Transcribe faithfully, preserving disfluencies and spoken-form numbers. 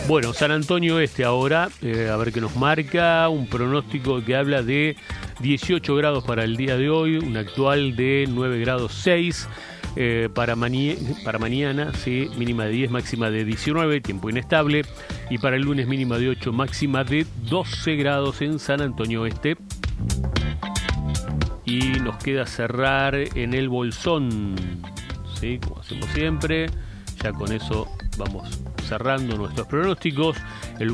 Bueno, San Antonio Este ahora, eh, a ver qué nos marca, un pronóstico que habla de dieciocho grados para el día de hoy, un actual de nueve grados seis, eh, para, mani- para mañana, sí, mínima de diez, máxima de diecinueve, tiempo inestable, y para el lunes mínima de ocho, máxima de doce grados en San Antonio Este. Y nos queda cerrar en el Bolsón, ¿sí? Como hacemos siempre. Ya con eso vamos cerrando nuestros pronósticos. El